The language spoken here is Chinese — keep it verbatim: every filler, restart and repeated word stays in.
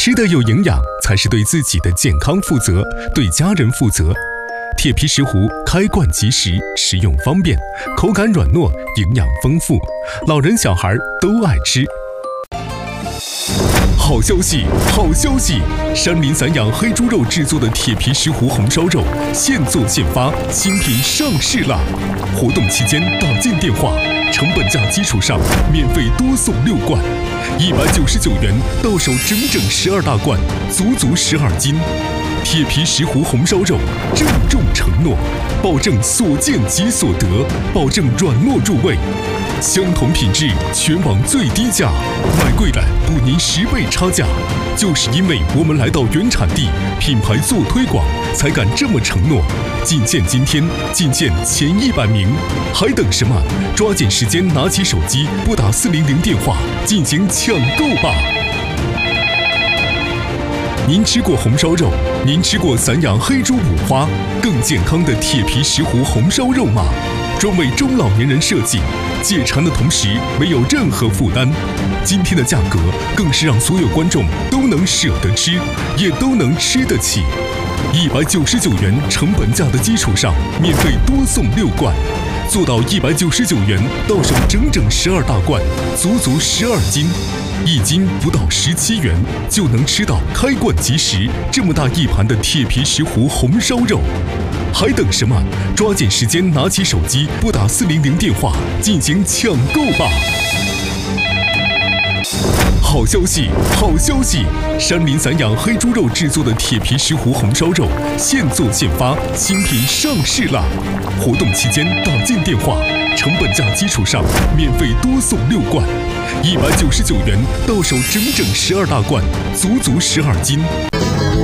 吃得有营养，才是对自己的健康负责，对家人负责。铁皮石斛开罐即食，食用方便，口感软糯，营养丰富，老人小孩都爱吃。好消息，好消息！山林散养黑猪肉制作的铁皮石斛红烧肉现做现发，新品上市啦！活动期间打进电话，成本价基础上免费多送六罐，一百九十九元到手整整十二大罐，足足十二斤。铁皮石斛红烧肉郑重承诺，保证所见即所得，保证软糯入味。相同品质，全网最低价，买贵了补您十倍差价。就是因为我们来到原产地，品牌做推广，才敢这么承诺。仅限今天，仅限前一百名，还等什么？抓紧时间拿起手机，拨打四零零电话进行抢购吧。您吃过红烧肉？您吃过散养黑猪五花更健康的铁皮石斛红烧肉吗？专为中老年人设计，解馋的同时没有任何负担。今天的价格更是让所有观众都能舍得吃，也都能吃得起。一百九十九元成本价的基础上，免费多送六罐，做到一百九十九元到手整整十二大罐，足足十二斤。一斤不到十七元就能吃到开罐即食这么大一盘的铁皮石斛红烧肉，还等什么？抓紧时间拿起手机，拨打四零零电话进行抢购吧！好消息，好消息！山林散养黑猪肉制作的铁皮石斛红烧肉现做现发，新品上市啦！活动期间打进电话，成本价基础上免费多送六罐，一百九十九元到手整整十二大罐，足足十二斤。